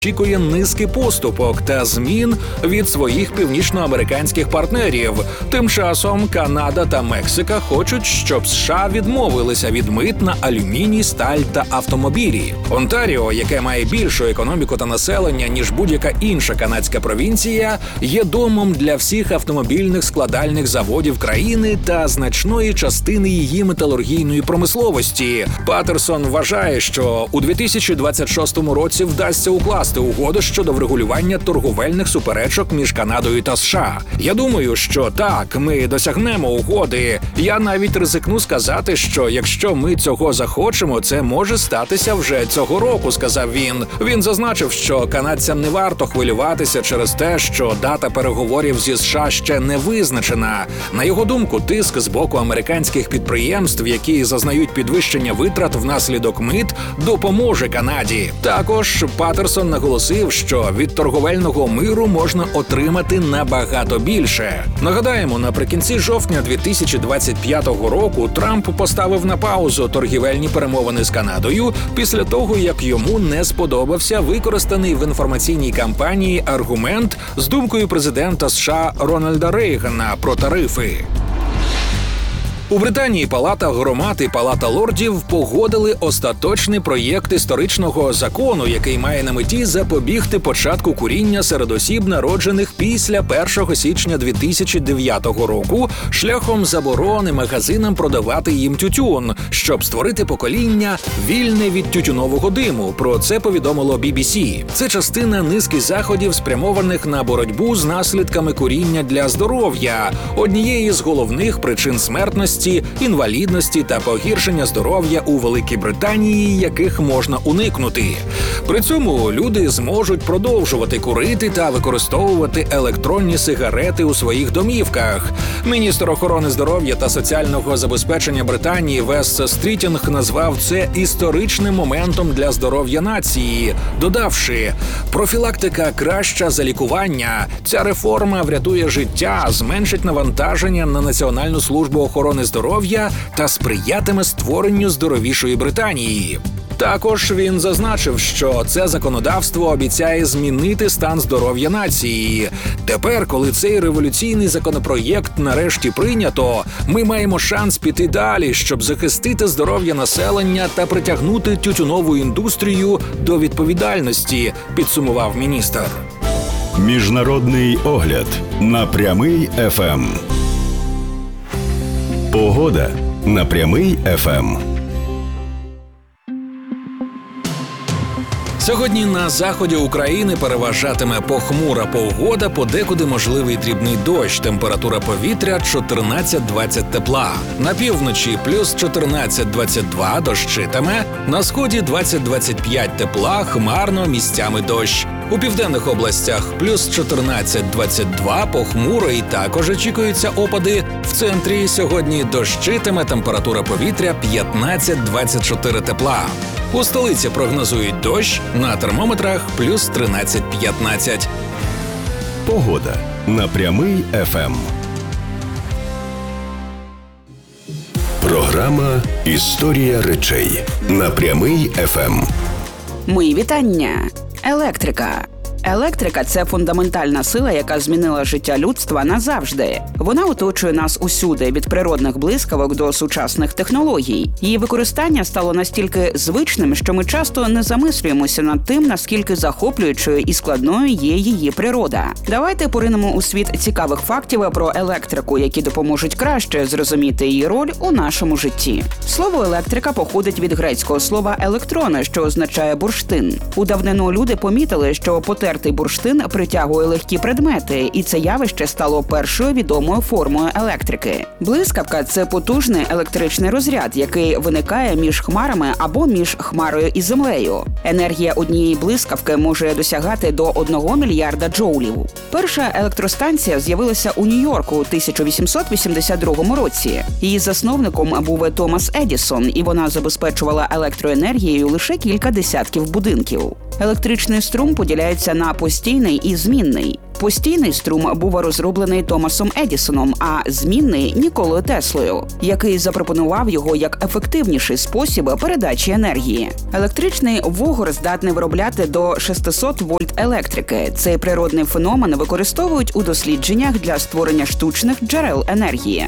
очікує низки поступок та змін від своїх північноамериканських партнерів. Тим часом Канада та Мексика хочуть, щоб США відмовилися від мит на алюміній, сталь та автомобілі. Онтаріо, яке має більшу економіку та населення, ніж будь-яка інша канадська провінція, є домом для всіх автомобільних складальних заводів країни та значної частини її металургійної промисловості. Патерсон вважає, що у 2026 році вдасться укласти угоду щодо врегулювання торговельних суперечок між Канадою та США. Я думаю, що так, ми досягнемо угоди. Я навіть ризикну сказати, що якщо ми цього захочемо, це може статися вже цього року, сказав він. Він зазначив, що канадцям не варто хвилюватися через те, що дата переговорів зі США ще не визначена. На його думку, тиск з боку американських підприємств, які зазнають підвищення витрат внаслідок мит, допоможе Канаді. Також Патерсон наголосив, що від торговельного миру можна отримати набагато більше. Нагадаємо, наприкінці жовтня 2025 року Трамп поставив на паузу торгівельні перемовини з Канадою після того, як йому не сподобався використаний в інформаційній кампанії аргумент з думкою президента США Рональда Рейгана про тарифи. У Британії Палата громад і Палата лордів погодили остаточний проєкт історичного закону, який має на меті запобігти початку куріння серед осіб, народжених після 1 січня 2009 року, шляхом заборони магазинам продавати їм тютюн, щоб створити покоління вільне від тютюнового диму. Про це повідомило BBC. Це частина низки заходів, спрямованих на боротьбу з наслідками куріння для здоров'я, однієї з головних причин смертності, інвалідності та погіршення здоров'я у Великій Британії, яких можна уникнути. При цьому люди зможуть продовжувати курити та використовувати електронні сигарети у своїх домівках. Міністр охорони здоров'я та соціального забезпечення Британії Вес Стрітінг назвав це історичним моментом для здоров'я нації, додавши: «Профілактика краща за лікування. Ця реформа врятує життя, зменшить навантаження на Національну службу охорони здоров'я та сприятиме створенню здоровішої Британії». Також він зазначив, що це законодавство обіцяє змінити стан здоров'я нації. Тепер, коли цей революційний законопроєкт нарешті прийнято, ми маємо шанс піти далі, щоб захистити здоров'я населення та притягнути тютюнову індустрію до відповідальності, підсумував міністр. Міжнародний огляд на Прямий ФМ. Погода на Прямий ФМ. Сьогодні на заході України переважатиме похмура погода, подекуди можливий дрібний дощ, температура повітря 14-20 тепла. На півночі плюс 14-22 дощитиме, на сході 20-25 тепла, хмарно, місцями дощ. У південних областях плюс 14-22, похмуро і також очікуються опади. В центрі сьогодні дощитиме, температура повітря 15-24 тепла. У столиці прогнозують дощ, на термометрах плюс 13-15. Погода на Прямий ФМ. Програма «Історія речей» на Прямий ФМ. Мої вітання. Електрика. Електрика – це фундаментальна сила, яка змінила життя людства назавжди. Вона оточує нас усюди, від природних блискавок до сучасних технологій. Її використання стало настільки звичним, що ми часто не замислюємося над тим, наскільки захоплюючою і складною є її природа. Давайте поринемо у світ цікавих фактів про електрику, які допоможуть краще зрозуміти її роль у нашому житті. Слово електрика походить від грецького слова «електрони», що означає бурштин. У давнину люди помітили, що потертий бурштин притягує легкі предмети, і це явище стало першою відомою формою електрики. Блискавка – це потужний електричний розряд, який виникає між хмарами або між хмарою і землею. Енергія однієї блискавки може досягати до 1 мільярда джоулів. Перша електростанція з'явилася у Нью-Йорку у 1882 році. Її засновником був Томас Едісон, і вона забезпечувала електроенергією лише кілька десятків будинків. Електричний струм поділяється на постійний і змінний. Постійний струм був розроблений Томасом Едісоном, а змінний – Ніколою Теслою, який запропонував його як ефективніший спосіб передачі енергії. Електричний вугор здатний виробляти до 600 вольт електрики. Цей природний феномен використовують у дослідженнях для створення штучних джерел енергії.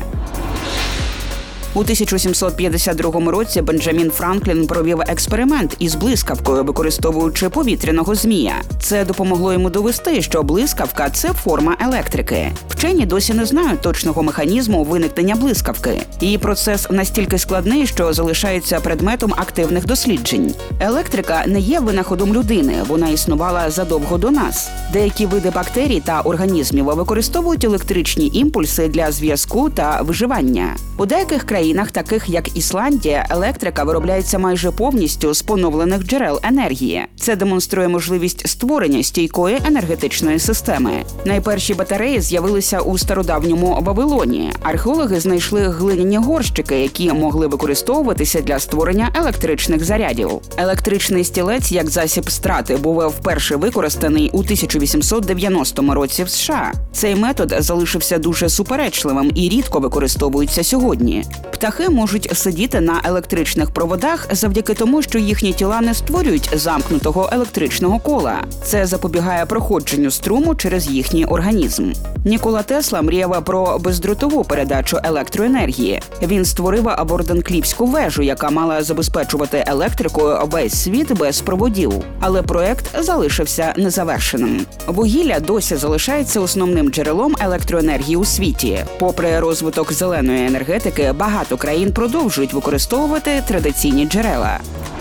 У 1752 році Бенджамін Франклін провів експеримент із блискавкою, використовуючи повітряного змія. Це допомогло йому довести, що блискавка – це форма електрики. Вчені досі не знають точного механізму виникнення блискавки. Її процес настільки складний, що залишається предметом активних досліджень. Електрика не є винаходом людини, вона існувала задовго до нас. Деякі види бактерій та організмів використовують електричні імпульси для зв'язку та виживання. У деяких країнах, таких як Ісландія, електрика виробляється майже повністю з поновлених джерел енергії. Це демонструє можливість створення стійкої енергетичної системи. Найперші батареї з'явилися у стародавньому Вавилоні. Археологи знайшли глиняні горщики, які могли використовуватися для створення електричних зарядів. Електричний стілець як засіб страти був вперше використаний у 1890 році в США. Цей метод залишився дуже суперечливим і рідко використовується сьогодні. Птахи можуть сидіти на електричних проводах завдяки тому, що їхні тіла не створюють замкнутого електричного кола. Це запобігає проходженню струму через їхній організм. Нікола Тесла мріяв про бездротову передачу електроенергії. Він створив Ворденкліфську вежу, яка мала забезпечувати електрикою весь світ без проводів. Але проект залишився незавершеним. Вугілля досі залишається основним джерелом електроенергії у світі. Попри розвиток зеленої енергетики, багато країн продовжують використовувати традиційні джерела.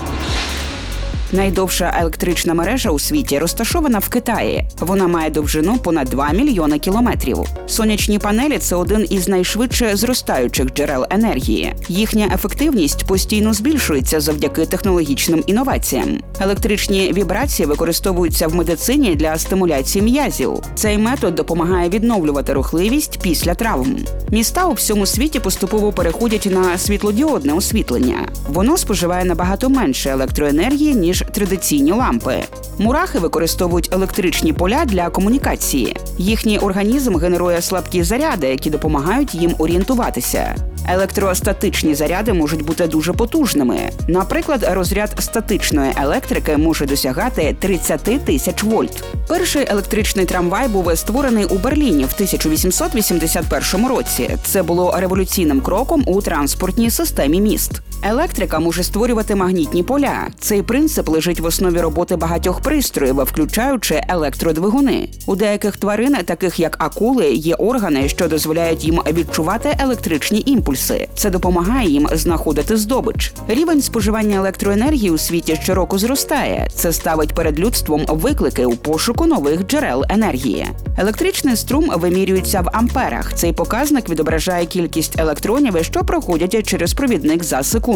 Найдовша електрична мережа у світі розташована в Китаї. Вона має довжину понад 2 мільйони кілометрів. Сонячні панелі – це один із найшвидше зростаючих джерел енергії. Їхня ефективність постійно збільшується завдяки технологічним інноваціям. Електричні вібрації використовуються в медицині для стимуляції м'язів. Цей метод допомагає відновлювати рухливість після травм. Міста у всьому світі поступово переходять на світлодіодне освітлення. Воно споживає набагато менше електроенергії, ніж традиційні лампи. Мурахи використовують електричні поля для комунікації. Їхній організм генерує слабкі заряди, які допомагають їм орієнтуватися. Електростатичні заряди можуть бути дуже потужними. Наприклад, розряд статичної електрики може досягати 30 тисяч вольт. Перший електричний трамвай був створений у Берліні в 1881 році. Це було революційним кроком у транспортній системі міст. Електрика може створювати магнітні поля. Цей принцип лежить в основі роботи багатьох пристроїв, включаючи електродвигуни. У деяких тварин, таких як акули, є органи, що дозволяють їм відчувати електричні імпульси. Це допомагає їм знаходити здобич. Рівень споживання електроенергії у світі щороку зростає. Це ставить перед людством виклики у пошуку нових джерел енергії. Електричний струм вимірюється в амперах. Цей показник відображає кількість електронів, що проходять через провідник за секунду.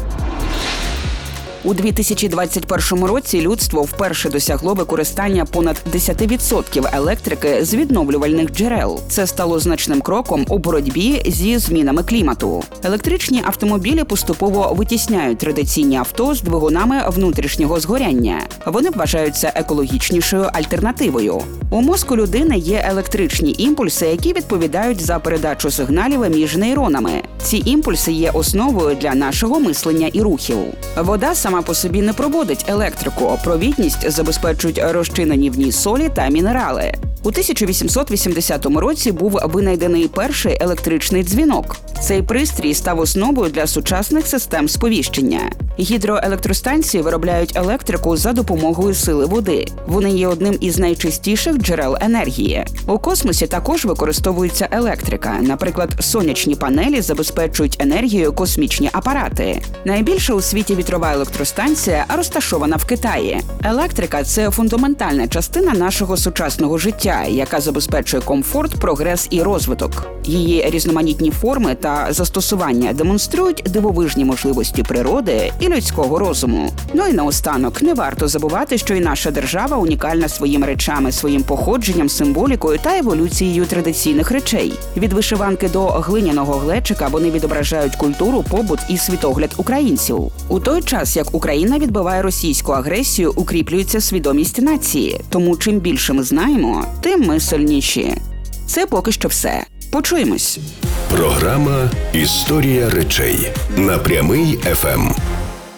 У 2021 році людство вперше досягло використання понад 10% електрики з відновлювальних джерел. Це стало значним кроком у боротьбі зі змінами клімату. Електричні автомобілі поступово витісняють традиційні авто з двигунами внутрішнього згоряння. Вони вважаються екологічнішою альтернативою. У мозку людини є електричні імпульси, які відповідають за передачу сигналів між нейронами. Ці імпульси є основою для нашого мислення і рухів. Вода сама по собі не проводить електрику. Провідність забезпечують розчинені в ній солі та мінерали. У 1880 році був винайдений перший електричний дзвінок. Цей пристрій став основою для сучасних систем сповіщення. Гідроелектростанції виробляють електрику за допомогою сили води. Вони є одним із найчистіших джерел енергії. У космосі також використовується електрика. Наприклад, сонячні панелі забезпечують енергією космічні апарати. Найбільша у світі вітрова електростанція розташована в Китаї. Електрика – це фундаментальна частина нашого сучасного життя, яка забезпечує комфорт, прогрес і розвиток. Її різноманітні форми та застосування демонструють дивовижні можливості природи і людського розуму. Ну і наостанок, не варто забувати, що і наша держава унікальна своїми речами, своїм походженням, символікою та еволюцією традиційних речей. Від вишиванки до глиняного глечика вони відображають культуру, побут і світогляд українців. У той час, як Україна відбиває російську агресію, укріплюється свідомість нації. Тому чим більше ми знаємо, тим ми сильніші. Це поки що все. Почуємось. Програма «Історія речей» на Прямий ФМ.